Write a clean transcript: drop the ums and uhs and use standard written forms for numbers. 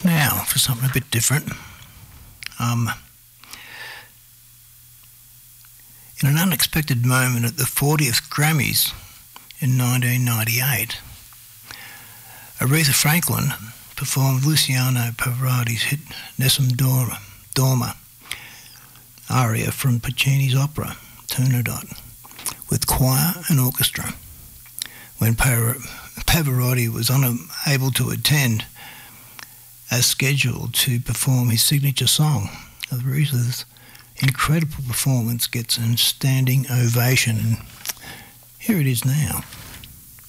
Now, for something a bit different. In an unexpected moment at the 40th Grammys in 1998, Aretha Franklin performed Luciano Pavarotti's hit Nessun Dorma aria from Puccini's opera Turandot with choir and orchestra. When Pavarotti was unable to attend as scheduled to perform his signature song, Aretha's incredible performance gets a standing ovation, and here it is now.